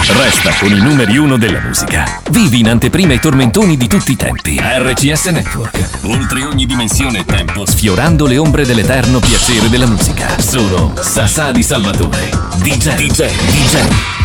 Resta con i numeri uno della musica. Vivi in anteprima i tormentoni di tutti i tempi. RCS Network. Oltre ogni dimensione e tempo, sfiorando le ombre dell'eterno piacere della musica. Solo Sasà di Salvatore. DJ.